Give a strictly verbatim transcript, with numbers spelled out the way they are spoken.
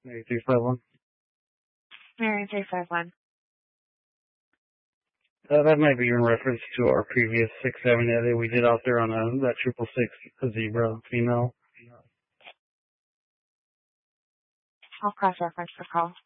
Maybe three five one. Mary three five one. Uh, that might be in reference to our previous six seven that we did out there on a, that triple six zebra female. I'll cross-reference the call.